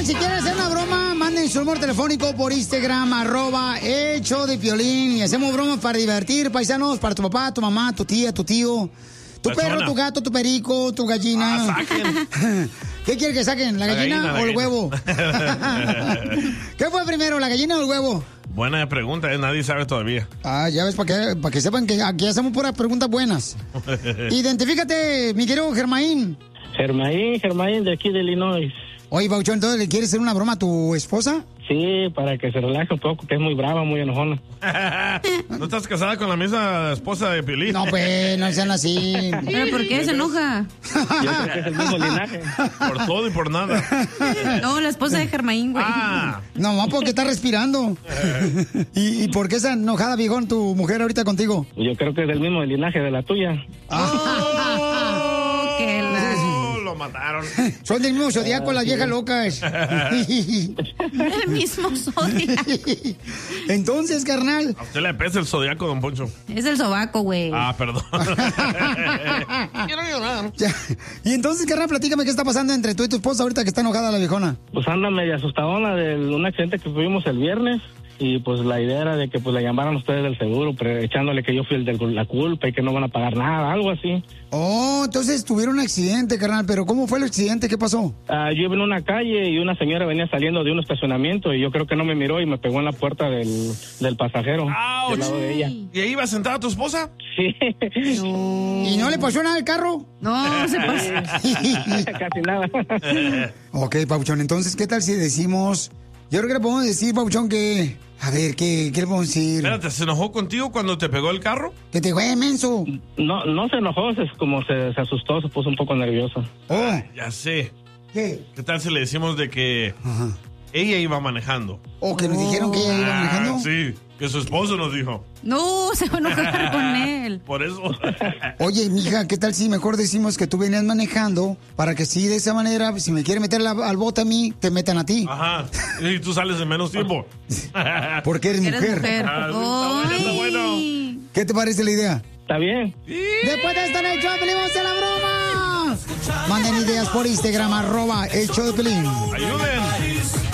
Oigan, si quieren hacer una broma, manden su número telefónico por Instagram, @el show de Piolín. Y hacemos bromas para divertir, paisanos, para tu papá, tu mamá, tu tía, tu tío, tu perro, tu gato, tu perico, tu gallina. Saquen. ¿Qué quiere que saquen? ¿La gallina o el huevo? ¿Qué fue primero, la gallina o el huevo? Buena pregunta, nadie sabe todavía. Ah, ya ves, para que sepan que aquí hacemos puras preguntas buenas. Identifícate, mi querido Germaín. Germaín, de aquí de Illinois. Oye, Pauchón, ¿entonces le quieres hacer una broma a tu esposa? Sí, para que se relaje un poco, que es muy brava, muy enojona. ¿No estás casada con la misma esposa de Piolín? No, pues, no sean así. ¿Pero por qué se enoja? Yo creo que es el mismo linaje. Por todo y por nada. No, la esposa de Germaín, güey. No, porque está respirando. ¿Y por qué está enojada, viejón, tu mujer ahorita contigo? Yo creo que es del mismo linaje de la tuya. Lo mataron. Son del mismo zodiaco, las viejas locas. El mismo zodiaco. Entonces, carnal. A usted le pesa el zodiaco, don Poncho. Es el sobaco, güey. Ah, perdón. Quiero llorar. Y entonces, carnal, platícame qué está pasando entre tú y tu esposa ahorita que está enojada la viejona. Pues anda media asustadona de un accidente que tuvimos el viernes. Y pues la idea era de que pues le llamaran ustedes del seguro, echándole que yo fui el de la culpa y que no van a pagar nada, algo así. Oh, entonces tuvieron un accidente, carnal, pero ¿cómo fue el accidente? ¿Qué pasó? Yo iba en una calle y una señora venía saliendo de un estacionamiento y yo creo que no me miró y me pegó en la puerta del pasajero. ¡Auch! Del lado de ella. ¿Y ahí iba sentada tu esposa? Sí. No. ¿Y no le pasó nada al carro? No, se pasó. Casi nada. Ok, Pauchón, entonces, ¿qué tal si decimos... Yo creo que le podemos decir, Pauchón, que... A ver, ¿qué le podemos decir? Espérate, ¿se enojó contigo cuando te pegó el carro? Que te fue, menso. No se enojó, se asustó, se puso un poco nerviosa. Oh. Ya sé. ¿Qué? ¿Qué tal si le decimos de que ella iba manejando? ¿O que nos dijeron que ella iba manejando? Sí, que su esposo nos dijo. No, se va a enojar con él. Por eso. Oye, mija, ¿qué tal si mejor decimos que tú venías manejando para que sí, de esa manera, si me quieren meter al bote a mí, te metan a ti? Ajá. Y tú sales en menos tiempo. Porque eres mujer. Está bueno. ¿Qué te parece la idea? Está bien. Después de estar en el show de Pelín, vamos a la broma. Manden ideas por Instagram, @el show de Pelín. Ayuden.